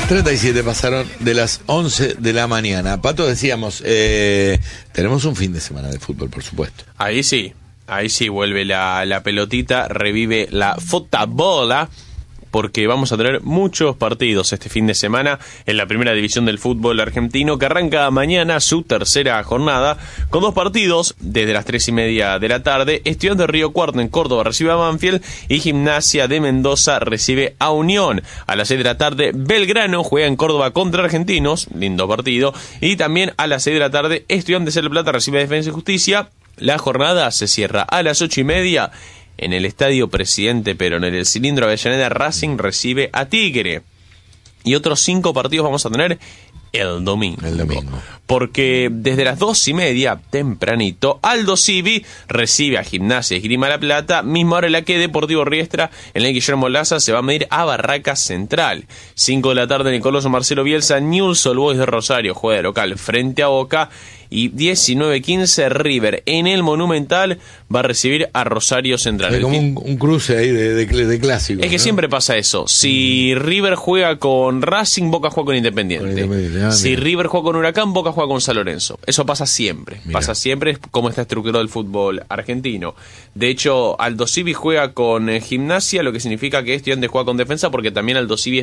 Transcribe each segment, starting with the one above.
37 pasaron de las 11 de la mañana. Pato, decíamos, tenemos un fin de semana de fútbol, por supuesto. Ahí sí vuelve la pelotita, revive la fotabola, porque vamos a tener muchos partidos este fin de semana en la primera división del fútbol argentino, que arranca mañana su tercera jornada, con 2 partidos desde las 3:30 de la tarde. Estudiantes de Río Cuarto en Córdoba recibe a Banfield y Gimnasia de Mendoza recibe a Unión. A las 6 de la tarde, Belgrano juega en Córdoba contra Argentinos, lindo partido. Y también a las 6 de la tarde, Estudiantes de La Plata recibe a Defensa y Justicia. La jornada se cierra a las 8:30 en el Estadio Presidente Perón. En el Cilindro Avellaneda, Racing recibe a Tigre. Y otros 5 partidos vamos a tener el domingo. Porque desde las 2:30, tempranito, Aldo Civi recibe a Gimnasia y Esgrima La Plata. Misma hora en la que Deportivo Riestra, en el Guillermo Laza, se va a medir a Barracas Central. 5 de la tarde, en el Coloso Marcelo Bielsa, Newell's Old Boys de Rosario juega de local frente a Boca. Y 19:15, River en el Monumental va a recibir a Rosario Central. Es como un cruce ahí de clásicos. Es que, ¿no?, siempre pasa eso. Si River juega con Racing, Boca juega con Independiente. Si River juega con Huracán, Boca juega con San Lorenzo. Eso pasa siempre. Mirá. Pasa siempre, es como está estructurado el fútbol argentino. De hecho, Aldo Civi juega con Gimnasia, lo que significa que Estudiantes juega con Defensa, porque también Aldo Civi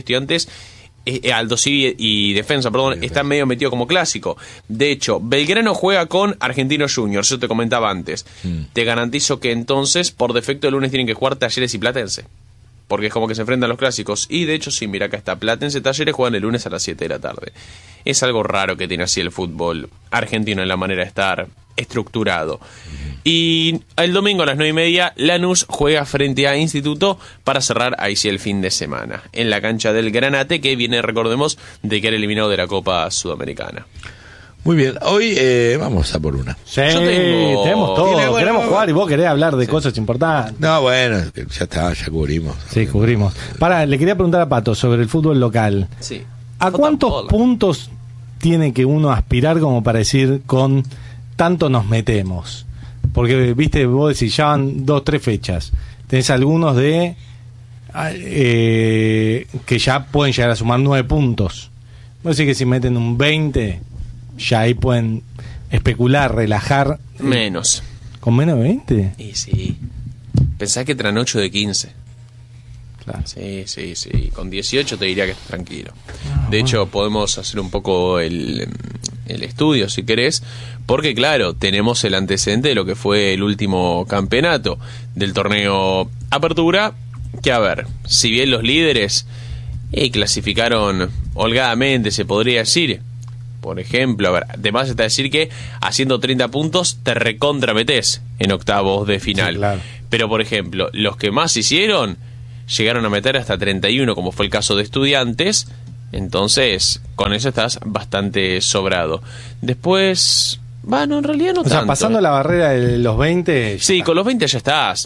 y Defensa, están medio metidos como clásico. De hecho, Belgrano juega con Argentinos Juniors, eso te comentaba antes. Te garantizo que entonces, por defecto, el lunes tienen que jugar Talleres y Platense, porque es como que se enfrentan los clásicos. Y de hecho, sí, mira, acá está Platense, Talleres juegan el lunes a las 7 de la tarde. Es algo raro que tiene así el fútbol argentino en la manera de estar estructurado. Y el domingo a las 9:30, Lanús juega frente a Instituto para cerrar ahí sí el fin de semana en la cancha del Granate, que viene, recordemos, de quedar eliminado de la Copa Sudamericana. Muy bien, hoy vamos a por una. Sí, tenemos todo, queremos jugar y vos querés hablar de cosas importantes. No, bueno, ya está, ya cubrimos. Sí, cubrimos. Le quería preguntar a Pato sobre el fútbol local. Sí. ¿A cuántos puntos tiene que uno aspirar como para decir con tanto nos metemos? Porque, viste, vos decís, ya van 2-3 fechas. Tenés algunos que ya pueden llegar a sumar 9 puntos. Vos decís que si meten un 20, ya ahí pueden especular, relajar. Menos. ¿Con menos de 20? Y sí. Pensás que traen 8 de 15. Claro. Sí. Con 18 te diría que estás tranquilo. De hecho, podemos hacer un poco el estudio, si querés, porque claro, tenemos el antecedente de lo que fue el último campeonato del torneo Apertura, que a ver, si bien los líderes clasificaron holgadamente, se podría decir. Por ejemplo, a ver, además está decir que haciendo 30 puntos te recontrametés en octavos de final. Sí, claro. Pero, por ejemplo, los que más hicieron llegaron a meter hasta 31, como fue el caso de Estudiantes. Entonces, con eso estás bastante sobrado. Después, bueno, en realidad no tanto. O sea, pasando la barrera de los 20... Sí, con los 20 ya estás.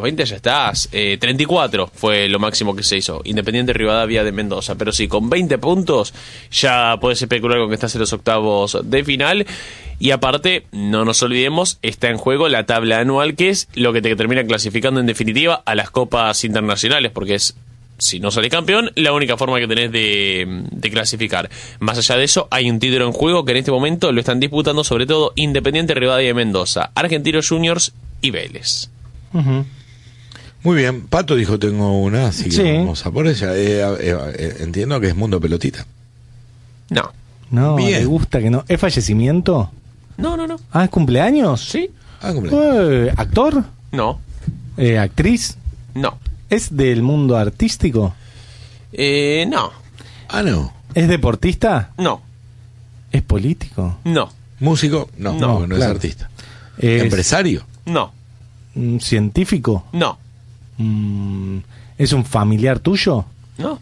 34 fue lo máximo que se hizo. Independiente Rivadavia de Mendoza. Pero sí, con 20 puntos ya puedes especular con que estás en los octavos de final. Y aparte, no nos olvidemos, está en juego la tabla anual, que es lo que te termina clasificando en definitiva a las copas internacionales, porque es, si no salís campeón, la única forma que tenés de clasificar. Más allá de eso, hay un título en juego que en este momento lo están disputando sobre todo Independiente Rivadavia de Mendoza, Argentinos Juniors y Vélez. Uh-huh. Muy bien, Pato dijo tengo una, así que vamos a por ella. Entiendo que es Mundo Pelotita. No, bien. ¿Le gusta que no? ¿Es fallecimiento? No. ¿Ah, es cumpleaños? Sí. Cumpleaños. ¿Actor? No. ¿Actriz? No. ¿Es del mundo artístico? No. No. ¿Es deportista? No. ¿Es político? No. ¿Músico? No, claro. Es artista. ¿Empresario? No. ¿Científico? No. ¿Es un familiar tuyo? No.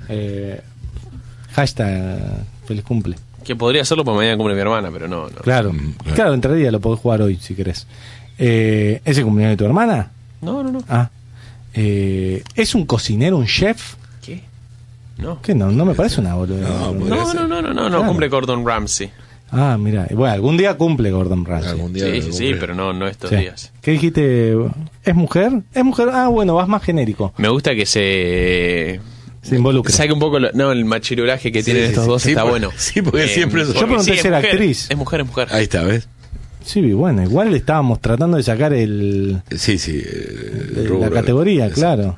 Hashtag feliz cumple. Que podría hacerlo para mañana cumple mi hermana, pero no. Claro, entre días lo podés jugar hoy si querés. ¿Es el cumpleaños de tu hermana? No. ¿Es un cocinero, un chef? ¿Qué? No. ¿Qué? No me parece una boluda. No, cumple Gordon Ramsay. Ah, mira, bueno, algún día cumple Gordon Ramsay. Sí, pero no estos días. ¿Qué dijiste? ¿Es mujer? ¿Es mujer? Ah, bueno, vas más genérico. Me gusta que se se involucre. Saque un poco el machirulaje que tienen estos dos, está bueno. Sí, porque siempre Yo pregunté si era actriz. Es mujer. Ahí está, ¿ves? Sí, bueno, igual le estábamos tratando de sacar la categoría, eso. claro.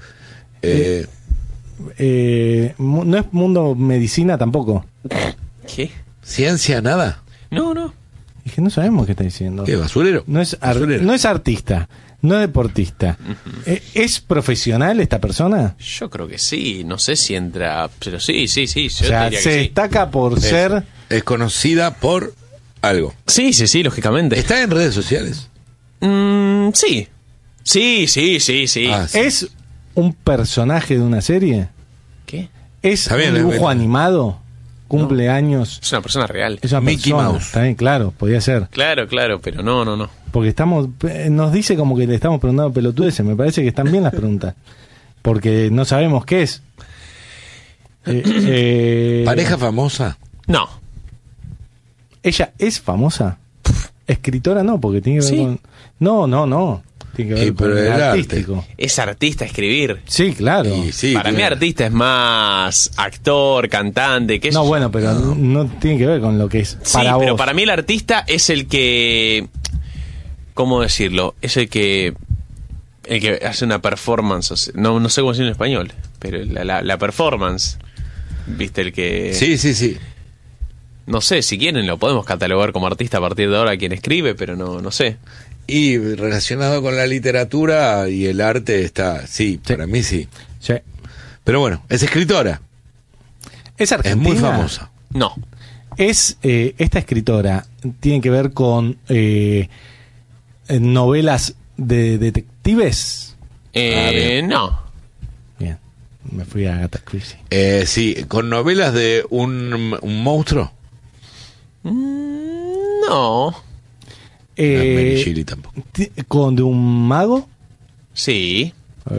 No es mundo medicina tampoco. ¿Qué? ¿Ciencia nada? No. Es que no sabemos qué está diciendo. ¿Qué, basurero? No es Basurero. no es artista, no es deportista. ¿Es profesional esta persona? Yo creo que sí, no sé si entra, pero sí, yo O sea, te diría se que sí. destaca por ser... Es conocida por algo. Sí, lógicamente. ¿Está en redes sociales? Sí. Sí. Ah, sí. ¿Es un personaje de una serie? ¿Qué? ¿Es Está bien, un dibujo bien. animado? ¿Cumple años? Es una persona real. Es una Mickey persona. Mouse. Está bien, claro, podía ser. Claro, pero no. Porque nos dice como que le estamos preguntando pelotudeces. Me parece que están bien las preguntas. Porque no sabemos qué es. ¿Pareja famosa? No. ¿Ella es famosa? Escritora no, porque tiene que ver Sí. con... No. Tiene que ver Sí, pero con el el arte. artístico. Es artista escribir. Sí, claro. Y sí, Para mí tiene- artista es más actor, cantante, qué sé No, yo. bueno, pero no tiene que ver con lo que es Sí, para pero vos. para mí el artista es el que... ¿Cómo decirlo? Es el que hace una performance. O sea, no sé cómo decirlo en español, pero la performance. ¿Viste? El que... Sí. No sé, si quieren lo podemos catalogar como artista a partir de ahora quien escribe, pero no sé. Y relacionado con la literatura y el arte está... Sí, para mí sí. Sí. Pero bueno, es escritora. Es Es argentina. muy famosa. No. Es esta escritora tiene que ver con novelas de detectives. bien. No. Bien, me fui a Agatha Christie. Sí, con novelas de un monstruo. No. Mary Shelley tampoco. Con de un mago. Sí.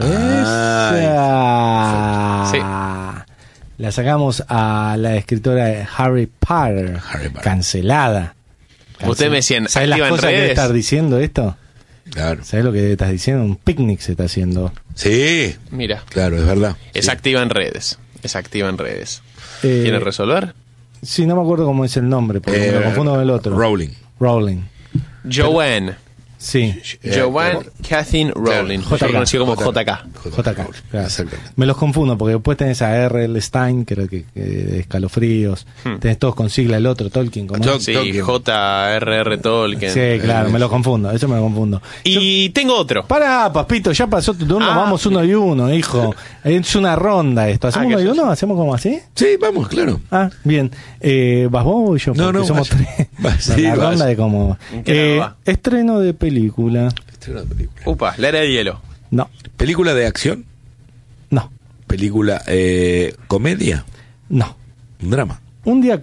Esa. La sacamos a la escritora de Harry Potter. Harry Potter. Cancelada. Ustedes me decían, ¿Sabes las activa en cosas que debe redes. estar diciendo esto? Claro. ¿Sabes lo que estás diciendo? Un picnic se está haciendo. Sí, Mira, claro, es verdad. es Sí. activa en redes. Es activa en redes. Eh, ¿Quiere resolver? Sí, no me acuerdo cómo es el nombre, porque me lo confundo con el otro. Rowling. Rowling. Joanne. Sí. Joanne Kathleen Rowling. JK. Yo conocido como JK. JK. Claro. Exactamente. Me los confundo porque después tenés a R.L. Stein, que era que de Escalofríos. Tenés todos con sigla el otro, Tolkien. ¿cómo es? Sí, Tolkien. J.R.R. Tolkien. Sí, claro, me lo confundo. Eso me lo confundo. Y tengo otro. Pará, Papito, ya pasó tu turno. Vamos 1 y 1, hijo. Es una ronda esto. ¿Hacemos ¿qué 1 y es 1? ¿Hacemos como así? Sí, vamos, claro. Ah, bien. ¿Vas vos o yo? No, Porque no, somos vaya. tres. Va, sí, la vaya. ronda de como... ¿En qué lado va? Estreno de película. Esta es una película. Upa, la era de hielo. No, ¿Película de acción? no, ¿Película comedia? no. ¿Un drama? Un día